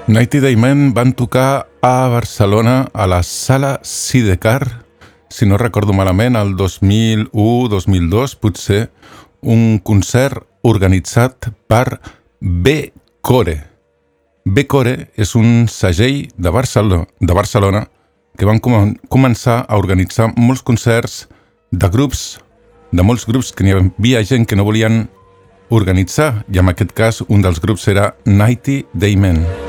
Nighty Day Men van tocar a Barcelona a la Sala Sidecar, si no recordo malament, el 2001-2002, potser, un concert organitzat per B-Core. B-Core és un segell de Barcelona que van començar a organitzar molts concerts de molts grups que n'hi havia gent que no volien organitzar, i en aquest cas un dels grups era Nighty Day Men.